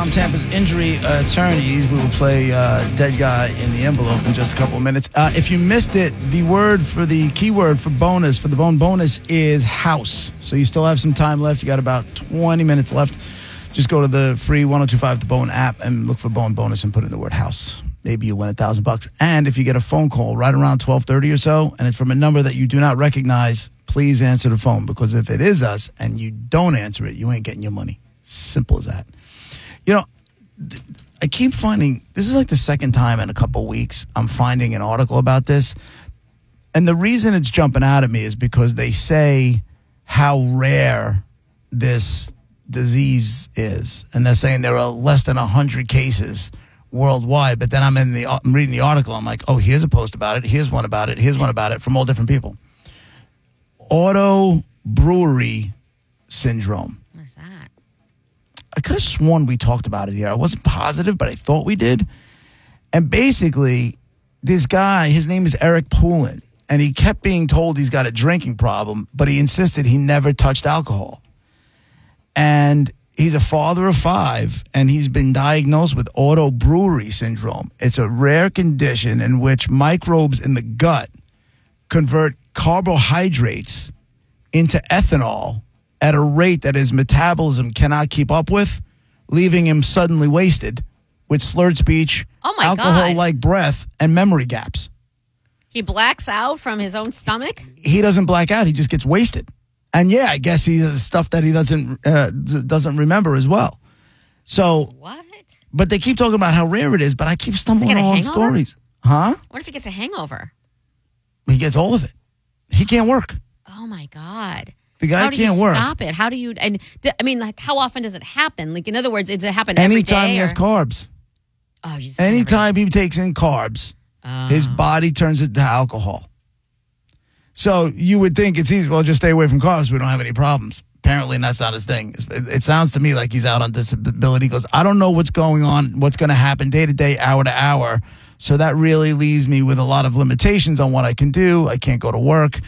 Tom Tampa's injury attorneys. We will play Dead Guy in the Envelope in just a couple of minutes. If you missed it, the keyword for bonus, for the bone bonus is house. So you still have some time left. You got about 20 minutes left. Just go to the free 1025 The Bone app and look for bone bonus and put in the word house. Maybe you win $1,000. And if you get a phone call right around 12:30 or so, and it's from a number that you do not recognize, please answer the phone, because if it is us and you don't answer it, you ain't getting your money. Simple as that. You know, I keep finding, this is like the second time in a couple weeks I'm finding an article about this. And the reason it's jumping out at me is because they say how rare this disease is. And they're saying there are less than 100 cases worldwide. But then I'm reading the article. I'm like, oh, here's a post about it. Here's one about it. Here's one about it from all different people. Auto brewery syndrome. What's that? I could have sworn we talked about it here. I wasn't positive, but I thought we did. And basically, this guy, his name is Eric Poulin, and he kept being told he's got a drinking problem, but he insisted he never touched alcohol. And he's a father of 5, and he's been diagnosed with auto brewery syndrome. It's a rare condition in which microbes in the gut convert carbohydrates into ethanol at a rate that his metabolism cannot keep up with, leaving him suddenly wasted with slurred speech, alcohol-like breath, and memory gaps. He blacks out from his own stomach? He doesn't black out. He just gets wasted. And yeah, I guess he has stuff that he doesn't remember as well. So, what? But they keep talking about how rare it is, but I keep stumbling on stories. Huh? What if he gets a hangover? He gets all of it. He can't work. Oh, my God. The guy can't work. How do you stop it? How do you, how often does it happen? Like, in other words, does it happen every day? Anytime he has carbs. Oh, anytime he takes in carbs, his body turns it to alcohol. So you would think it's easy. Well, just stay away from carbs. We don't have any problems. Apparently, that's not his thing. It sounds to me like he's out on disability. He goes, I don't know what's going on, what's going to happen day to day, hour to hour. So that really leaves me with a lot of limitations on what I can do. I can't go to work.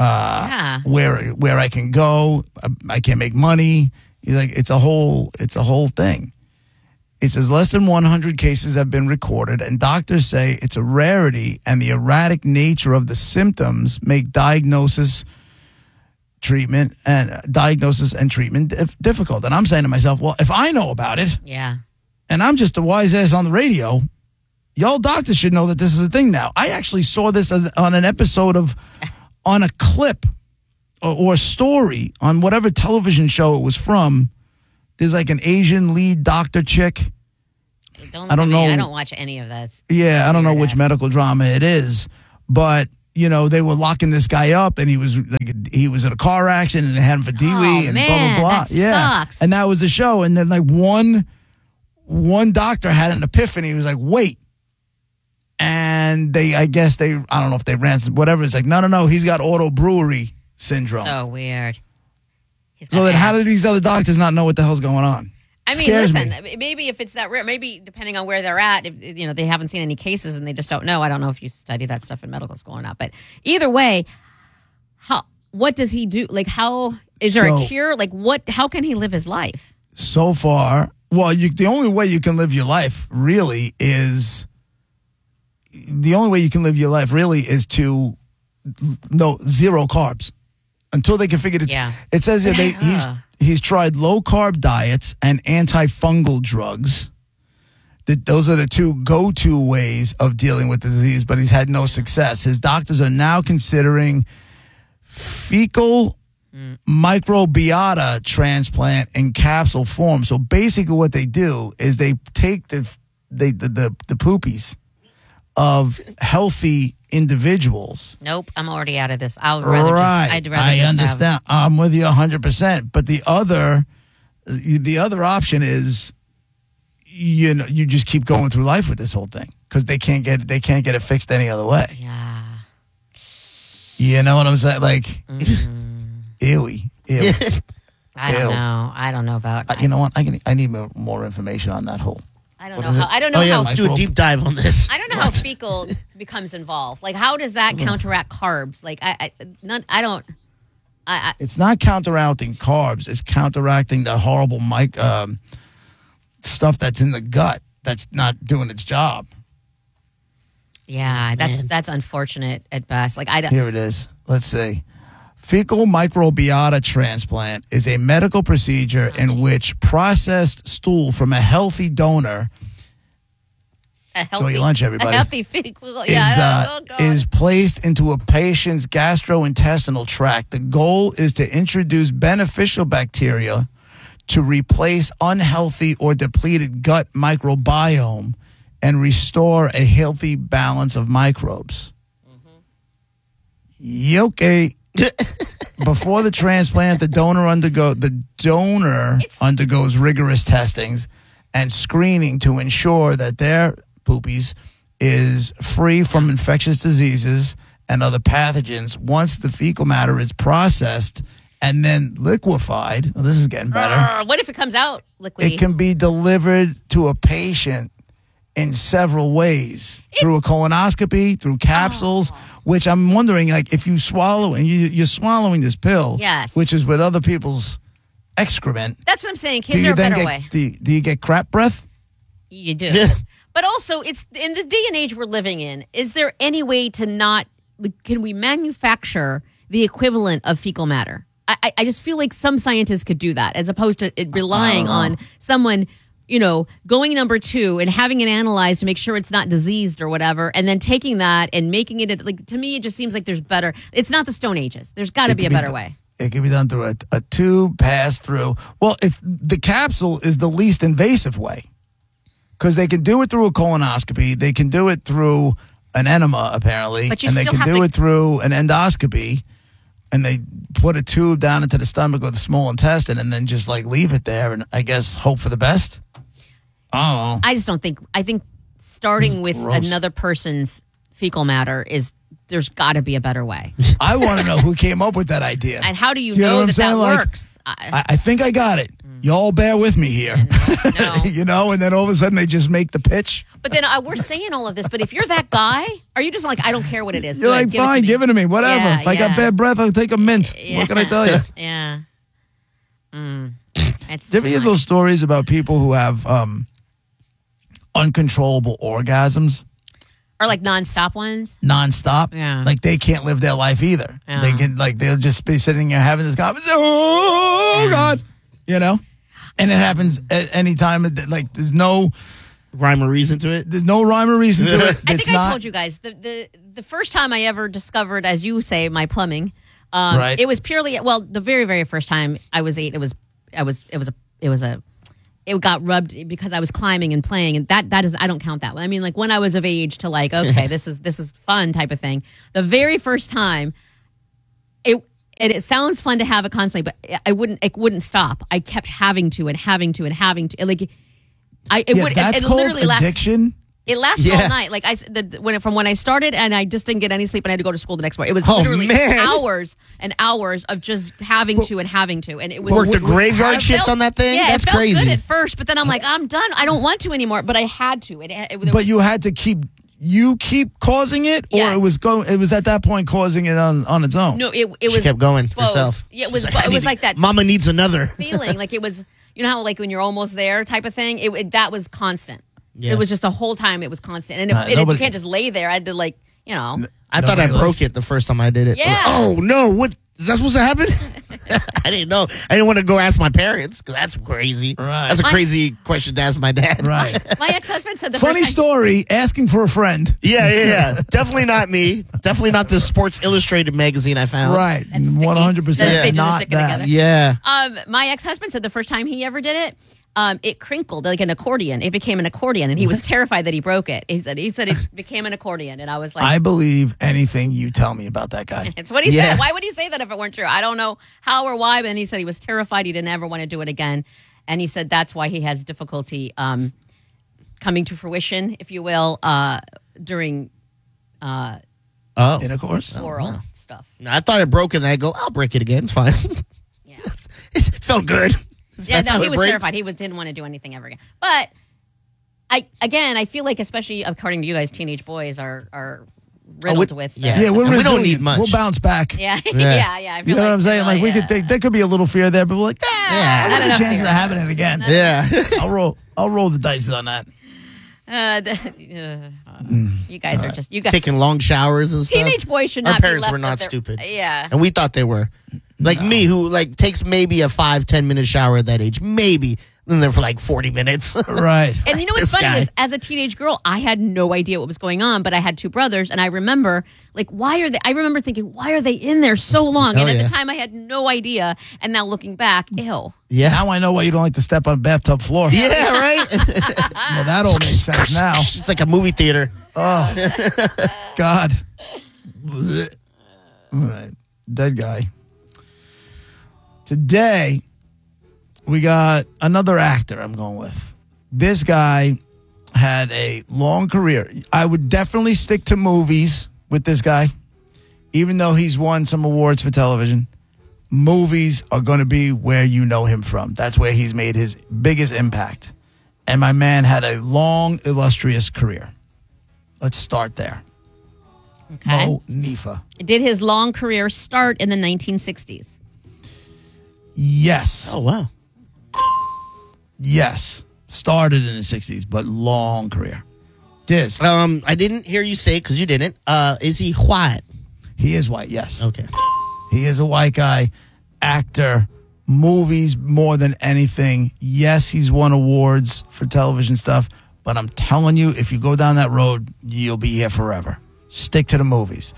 Where I can go. I can't make money. He's like, it's a whole thing. It says less than 100 cases have been recorded, and doctors say it's a rarity, and the erratic nature of the symptoms make diagnosis and treatment difficult. And I'm saying to myself, well, if I know about it, and I'm just a wise ass on the radio, y'all doctors should know that this is a thing now. I actually saw this on an episode on a clip or story on whatever television show it was from. There's like an Asian lead doctor chick. I don't know. I don't watch any of this. Yeah, I don't know which medical drama it is, but they were locking this guy up, and he was in a car accident, and they had him for DWI and blah blah blah. That sucks. And that was the show. And then like one doctor had an epiphany. He was like, wait. And I don't know if they ran whatever. It's like, no, he's got auto brewery syndrome. So weird. So then how do these other doctors not know what the hell's going on? I mean, listen, maybe if it's that rare, maybe depending on where they're at, if, they haven't seen any cases and they just don't know. I don't know if you study that stuff in medical school or not. But either way, what does he do? Like, is there a cure? Like, how can he live his life? So far, well, the only way you can live your life really is to zero carbs. Until they can figure it. Yeah. It says here he's tried low carb diets and antifungal drugs. Those are the two go-to ways of dealing with the disease, but he's had no success. His doctors are now considering fecal microbiota transplant in capsule form. So basically, what they do is they take the poopies of healthy individuals. Nope, I'm already out of this. I'd rather I understand. I'm with you 100%. But the other option is, you just keep going through life with this whole thing because they can't get it fixed any other way. Yeah. You know what I'm saying? Like, ewy. I don't know about. You know what? I need more information on that whole. I don't know how. Let's do a deep dive on this. I don't know how fecal becomes involved. Like, how does that counteract carbs? Like, I don't. It's not counteracting carbs. It's counteracting the horrible stuff that's in the gut that's not doing its job. Yeah, that's unfortunate at best. Like I don't. Here it is. Let's see. Fecal microbiota transplant is a medical procedure in which processed stool from a healthy donor enjoy your lunch, everybody. A healthy fecal, yeah, is placed into a patient's gastrointestinal tract. The goal is to introduce beneficial bacteria to replace unhealthy or depleted gut microbiome and restore a healthy balance of microbes. Okay. Before the transplant, the donor undergoes rigorous testings and screening to ensure that their poopies is free from infectious diseases and other pathogens. Once the fecal matter is processed and then liquefied, well, this is getting better. What if it comes out liquidy? It can be delivered to a patient in several ways, through a colonoscopy, through capsules, which I'm wondering, like, if you swallow and you're swallowing this pill, yes, which is with other people's excrement. That's what I'm saying. Kids are a better way. Do you get crap breath? You do. But also, it's in the day and age we're living in. Is there any way to not? Can we manufacture the equivalent of fecal matter? I just feel like some scientists could do that, as opposed to it relying on someone, going number 2 and having it analyzed to make sure it's not diseased or whatever, and then taking that and making it to me, it just seems like there's better. It's not the Stone Ages. There's got to be a better way. It can be done through a tube, pass through. Well, if the capsule is the least invasive way, because they can do it through a colonoscopy, they can do it through an enema apparently, but and they can do it through an endoscopy, and they put a tube down into the stomach or the small intestine, and then just leave it there, and I guess hope for the best. Oh, I just don't think. I think starting with another person's fecal matter there's got to be a better way. I want to know who came up with that idea. And how do you know that works? I think I got it. Y'all bear with me here. No. And then all of a sudden they just make the pitch. But then we're saying all of this, but if you're that guy, are you just I don't care what it is? You're Good, fine, give it to me, whatever. Yeah, if I got bad breath, I'll take a mint. Yeah. What can I tell you? Yeah. Do you ever hear those stories about people who have uncontrollable orgasms? Or nonstop ones? Nonstop? Yeah. They can't live their life either. Yeah. They can, they'll just be sitting there having this conversation. Oh, God. And it happens at any time. There's no rhyme or reason to it. There's no rhyme or reason to it. I think I told you guys the first time I ever discovered, as you say, my plumbing. Right. It was purely the very, very first time I was 8. It got rubbed because I was climbing and playing, and that is, I don't count that one. I mean, when I was of age to okay, this is fun type of thing. The very first time, it sounds fun to have it constantly, but it wouldn't stop. I kept having to. That's called literally addiction. It lasted all night. From when I started, and I just didn't get any sleep, and I had to go to school the next morning. It was literally hours and hours of just having to, and it was worked a graveyard shift on that thing. Yeah, that's it felt crazy. Good at first, but then I'm I'm done. I don't want to anymore. But I had to. But you had to keep. You keep causing it, or yes. It was at that point causing it on its own. No, it was. She kept going both. herself. Yeah, it was. It was like that. Mama needs another feeling. It was. You know how when you're almost there type of thing. That was constant. Yeah. It was just the whole time. It was constant, and you can't just lay there. I had to I thought I broke it the first time I did it. Yeah. Oh no! What is that supposed to happen? I didn't know. I didn't want to go ask my parents because that's crazy. Right. That's a crazy question to ask my dad. Right. My ex-husband said the funny first story. Asking for a friend. Yeah. Definitely not me. Definitely not the Sports Illustrated magazine I found. Right. 100% not that. Yeah. My ex-husband said the first time he ever did it. It crinkled like an accordion. It became an accordion, and he was terrified that he broke it. He said it became an accordion, and I was like, I believe anything you tell me about that guy. It's what he said. Why would he say that if it weren't true? I don't know how or why, but then he said he was terrified. He didn't ever want to do it again, and he said that's why he has difficulty coming to fruition, if you will, during intercourse, oral stuff. No, I thought it broke, and I go, I'll break it again. It's fine. Yeah, it felt good. Yeah, no, he was terrified. He didn't want to do anything ever again. But I feel like, especially according to you guys, teenage boys are riddled with. We don't need much. We'll bounce back. Yeah. I feel you know what I'm saying? We could think there could be a little fear there, but we're like, I what don't are the know chances of happening again? Yeah, I'll roll. I'll roll the dice on that. You guys are just you guys. Taking long showers and stuff. Teenage boys should not. Our parents be left were not with their- stupid. Yeah. And we thought they were. Like me, who like takes maybe a 5-10 minute shower at that age. Maybe. And then for like 40 minutes. Right. And you know what's This funny guy. is, as a teenage girl, I had no idea what was going on, but I had two brothers, and I remember, like, I remember thinking, why are they in there so long? And at the time, I had no idea, and now looking back, ew. Yeah. Now I know why you don't like to step on a bathtub floor. Yeah, right? Well, that all makes sense now. It's like a movie theater. God. Blech. All right. Dead guy. Today, we got another actor I'm going with. This guy had a long career. I would definitely stick to movies with this guy, even though he's won some awards for television. Movies are going to be where you know him from. That's where he's made his biggest impact. And my man had a long, illustrious career. Let's start there. Okay. Mo Nifa. Did his long career start in the 1960s? Yes. Oh, wow. Yes. Started in the 60s, but long career. Diz. I didn't hear you say it because you didn't. Is he white? He is white, yes. Okay. He is a white guy, actor, movies more than anything. Yes, he's won awards for television stuff, but I'm telling you, if you go down that road, you'll be here forever. Stick to the movies.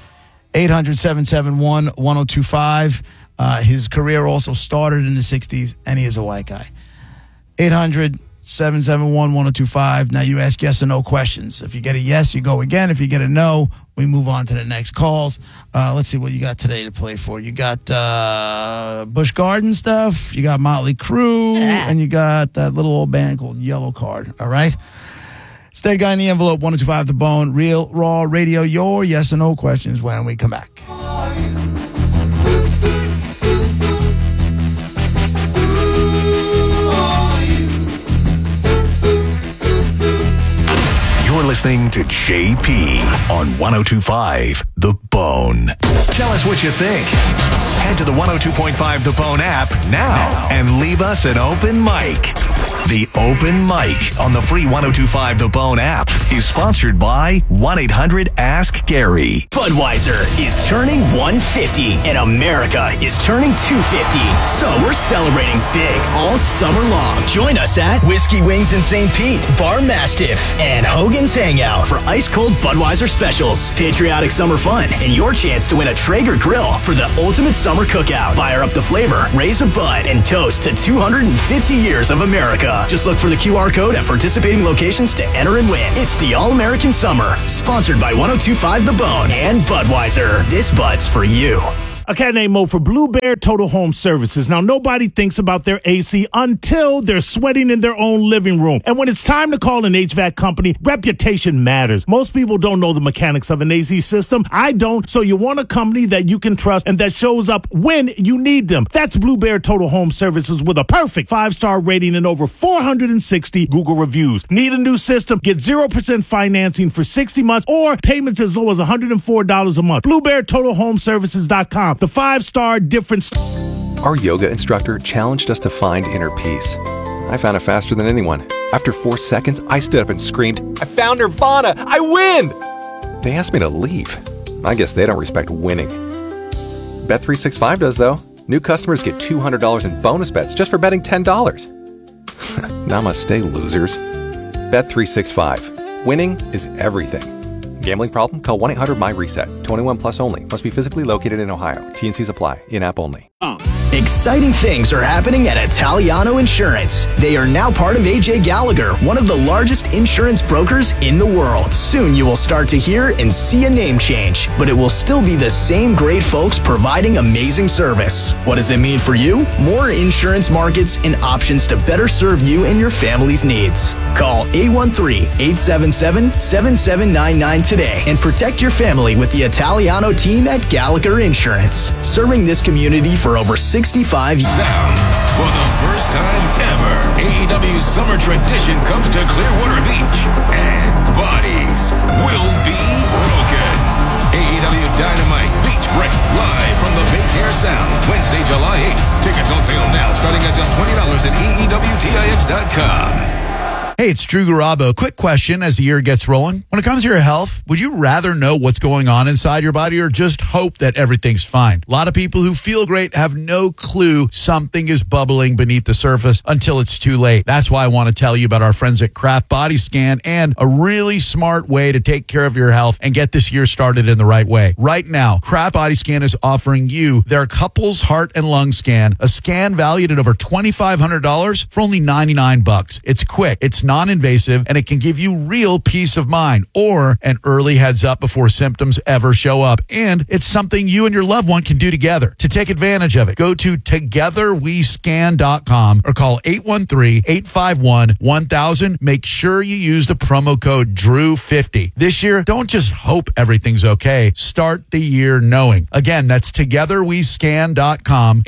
800-771-1025. His career also started in the 60s, and he is a white guy. 800-771-1025. Now you ask yes or no questions. If you get a yes, you go again. If you get a no, we move on to the next calls. Let's see what you got today to play for. You got Busch Garden stuff, you got Motley Crue, and you got that little old band called Yellow Card. All right? It's Dead Guy in the Envelope, 1025 The Bone, Real Raw Radio, your yes or no questions when we come back. You're listening to JP on 1025 The Bone. Tell us what you think. Head to the 102.5 The Bone app now and leave us an open mic. The Open Mic on the free 1025 The Bone app is sponsored by 1-800-ASK-GARY. Budweiser is turning 150 and America is turning 250. So we're celebrating big all summer long. Join us at Whiskey Wings in St. Pete, Bar Mastiff, and Hogan's Hangout for ice cold Budweiser specials, patriotic summer fun, and your chance to win a Traeger grill for the ultimate summer cookout. Fire up the flavor, raise a bud, and toast to 250 years of America. Just look for the QR code at participating locations to enter and win. It's the All-American Summer, sponsored by 1025 The Bone and Budweiser. This Bud's for you. A cat named Mo for Blue Bear Total Home Services. Now, nobody thinks about their AC until they're sweating in their own living room. And when it's time to call an HVAC company, reputation matters. Most people don't know the mechanics of an AC system. I don't, so you want a company that you can trust and that shows up when you need them. That's Blue Bear Total Home Services with a perfect 5-star rating and over 460 Google reviews. Need a new system? Get 0% financing for 60 months or payments as low as $104 a month. BlueBearTotalHomeServices.com. The 5-star difference. Our yoga instructor challenged us to find inner peace. I found it faster than anyone. After 4 seconds, I stood up and screamed, "I found Nirvana! I win!" They asked me to leave. I guess they don't respect winning. Bet365 does, though. New customers get $200 in bonus bets just for betting $10. Namaste, losers. Bet365. Winning is everything. Gambling problem? Call 1-800-MY-RESET. 21 plus only. Must be physically located in Ohio. T&Cs apply. In-app only. Exciting things are happening at Italiano Insurance. They are now part of AJ Gallagher, one of the largest insurance brokers in the world. Soon you will start to hear and see a name change, but it will still be the same great folks providing amazing service. What does it mean for you? More insurance markets and options to better serve you and your family's needs. Call 813-877-7799 today and protect your family with the Italiano team at Gallagher Insurance, serving this community for over 65 years. Sound. For the first time ever, AEW's summer tradition comes to Clearwater Beach, and bodies will be broken. AEW Dynamite Beach Break, live from the Big Hair Sound, Wednesday, July 8th. Tickets on sale now, starting at just $20 at AEWTIX.com. Hey, it's Drew Garabo. Quick question as the year gets rolling. When it comes to your health, would you rather know what's going on inside your body or just hope that everything's fine? A lot of people who feel great have no clue something is bubbling beneath the surface until it's too late. That's why I want to tell you about our friends at Kraft Body Scan and a really smart way to take care of your health and get this year started in the right way. Right now, Kraft Body Scan is offering you their couples heart and lung scan, a scan valued at over $2,500 for only $99. It's quick, it's non-invasive, and it can give you real peace of mind or an early heads up before symptoms ever show up. And it's something you and your loved one can do together. To take advantage of it, go to togetherwescan.com or call 813-851-1000. Make sure you use the promo code DREW50. This year, don't just hope everything's okay. Start the year knowing. Again, that's togetherwescan.com,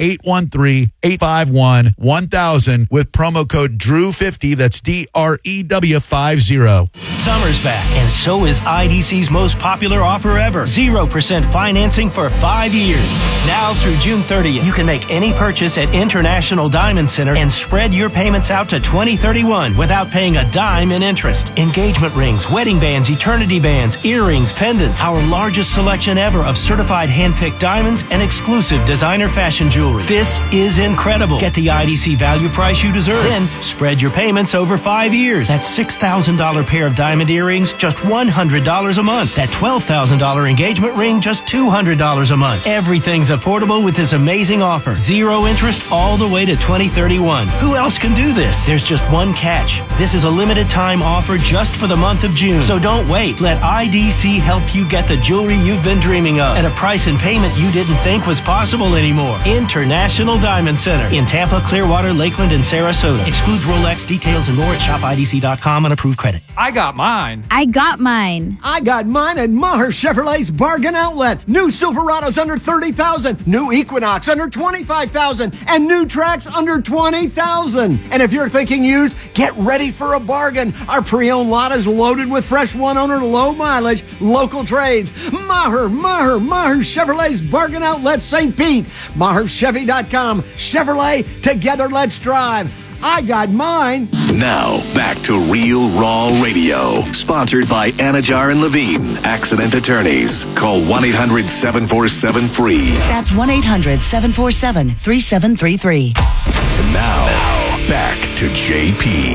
813-851-1000 with promo code DREW50. That's DREW50. Summer's back, and so is IDC's most popular offer ever. 0% financing for 5 years. Now through June 30th, you can make any purchase at International Diamond Center and spread your payments out to 2031 without paying a dime in interest. Engagement rings, wedding bands, eternity bands, earrings, pendants, our largest selection ever of certified hand-picked diamonds and exclusive designer fashion jewelry. This is incredible. Get the IDC value price you deserve. Then spread your payments over 5 years. That $6,000 pair of diamond earrings, just $100 a month. That $12,000 engagement ring, just $200 a month. Everything's affordable with this amazing offer. 0 interest all the way to 2031. Who else can do this? There's just one catch. This is a limited time offer just for the month of June. So don't wait. Let IDC help you get the jewelry you've been dreaming of at a price and payment you didn't think was possible anymore. International Diamond Center in Tampa, Clearwater, Lakeland, and Sarasota. Excludes Rolex. Details and more at shopidc.com on approved credit. I got mine. I got mine. I got mine at Maher Chevrolet's Bargain Outlet. New Silverados under $30,000, new Equinox under $25,000, and new Trax under $20,000. And if you're thinking used, get ready for a bargain. Our pre-owned lot is loaded with fresh one-owner, low-mileage, local trades. Maher Chevrolet's Bargain Outlet, St. Pete. MaherChevy.com. Chevrolet, together let's drive. I got mine. Now, back to Real Raw Radio. Sponsored by Anajar and Levine, accident attorneys. Call 1-800-747-FREE. That's 1-800-747-3733. And now, back to JP.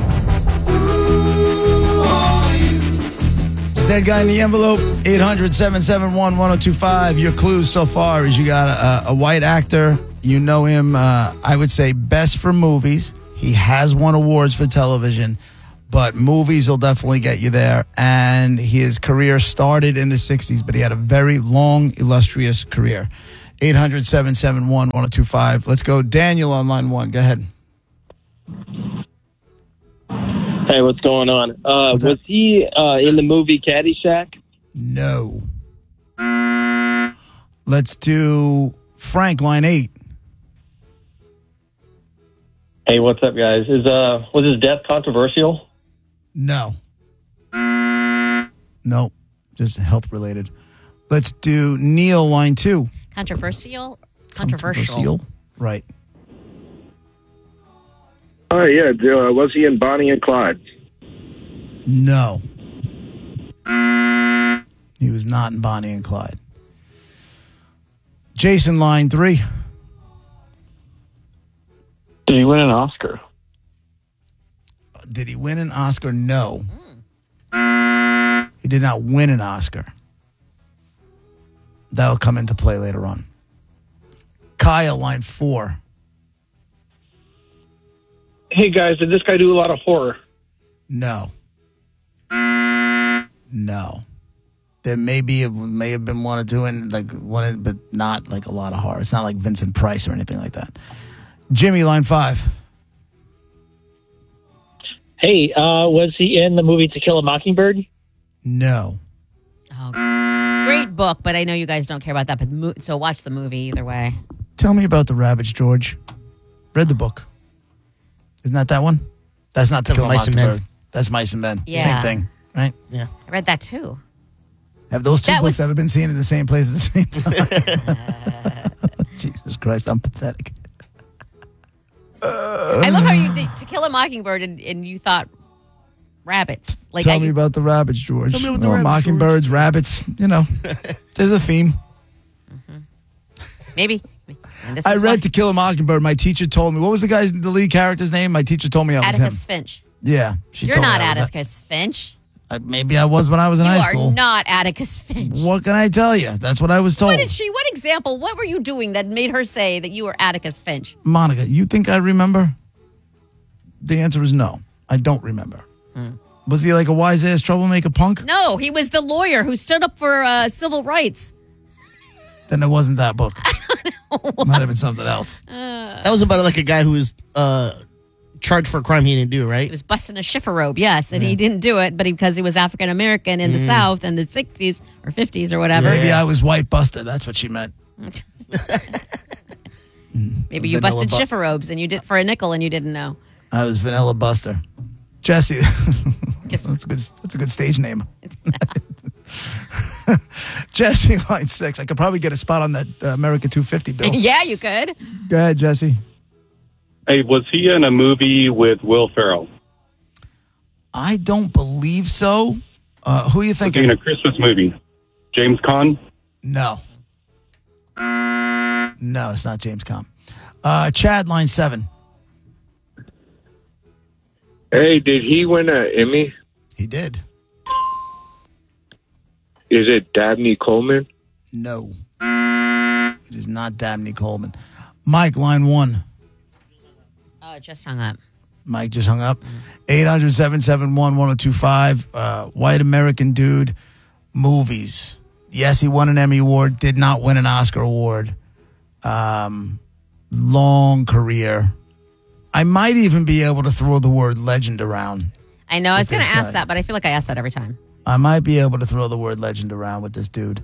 It's Dead Guy in the Envelope, 800-771-1025. Your clues so far is you got a white actor. You know him, I would say, best for movies. He has won awards for television, but movies will definitely get you there. And his career started in the 60s, but he had a very long, illustrious career. 800-771-1025. Let's go. Daniel on line 1. Go ahead. Hey, what's going on? Was he in the movie Caddyshack? No. Let's do Frank, line 8. Hey, what's up, guys? Was his death controversial? No. Nope. Just health related. Let's do Neil, line 2. Controversial. Right. Oh, yeah. Was he in Bonnie and Clyde? No. He was not in Bonnie and Clyde. Jason, line 3. Did he win an Oscar? Did he win an Oscar? No. He did not win an Oscar. That'll come into play later on. Kyle, line 4. Hey, guys, did this guy do a lot of horror? No. No. There may have been one or two, but not like a lot of horror. It's not like Vincent Price or anything like that. Jimmy, line 5. Hey, was he in the movie To Kill a Mockingbird? No. Oh, great book, but I know you guys don't care about that. But so watch the movie either way. Tell me about the rabbits, George. Read the book. Isn't that one? That's not To Kill a Mockingbird. That's Mice and Men. Yeah. Same thing, right? Yeah. I read that too. Have those two books ever been seen in the same place at the same time? Jesus Christ, I'm pathetic. I love how you did To Kill a Mockingbird and you thought rabbits. Like Tell me about the rabbits, George. Tell me about the Or rabbits, mockingbirds, rabbits. You know, there's a theme. maybe. And this I is read why- To Kill a Mockingbird. My teacher told me. What was the lead character's name? My teacher told me I was Atticus him. Finch. Yeah, she You're told not me I was Atticus Finch. maybe I was when I was in You high are school. not Atticus Finch. What can I tell you? That's what I was told. What example, what were you doing that made her say that you were Atticus Finch? Monica, you think I remember? The answer is no. I don't remember. Was he like a wise ass troublemaker punk? No, he was the lawyer who stood up for civil rights. Then it wasn't that book. Might have been something else. That was about like a guy who was charged for a crime he didn't do, right? He was busting a shiffer robe, yes, and he didn't do it, but because he was African American in the South in the 60s or 50s or whatever. Maybe I was white buster. That's what she meant. Maybe you Vanilla busted shiffer robes and you did for a nickel and you didn't know. I was Vanilla Buster. Jesse. That's a good stage name. Jesse, line 6. I could probably get a spot on that America 250 bill. Yeah, you could. Go ahead, Jesse. Hey, was he in a movie with Will Ferrell? I don't believe so. Who are you Was he thinking? in a Christmas movie? James Caan? No. No, it's not James Caan. Chad, line 7. Hey, did he win an Emmy? He did. Is it Dabney Coleman? No. It is not Dabney Coleman. Mike, line 1. Oh, it just hung up. Mike just hung up. 800-771-1025. White American dude. Movies. Yes, he won an Emmy Award. Did not win an Oscar Award. Long career. I might even be able to throw the word legend around. I know, I was With going to this ask guy. that, but I feel like I ask that every time. I might be able to throw the word legend around with this dude.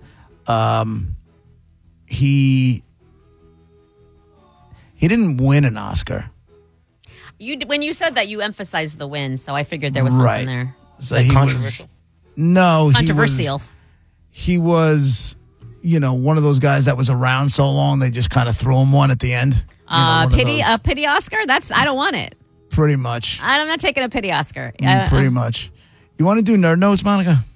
He didn't win an Oscar. When you said that, you emphasized the win, so I figured there was something there. So Like he controversial? Controversial. He was, one of those guys that was around so long they just kind of threw him one at the end. One of Pity those. pity Oscar? I don't want it. Pretty much. I'm not taking a pity Oscar. Pretty much. You want to do nerd notes, Monica?